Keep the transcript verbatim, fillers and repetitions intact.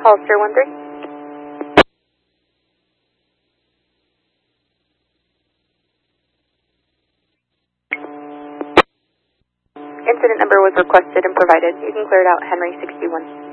Hollister one three. Incident number was requested and provided. You can clear it out Henry sixty-one.